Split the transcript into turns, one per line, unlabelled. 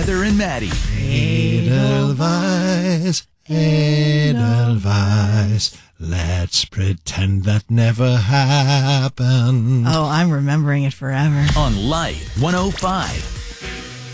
Heather and Maddie.
Edelweiss, Edelweiss, let's pretend that never happened.
Oh, I'm remembering it forever.
On Light 105.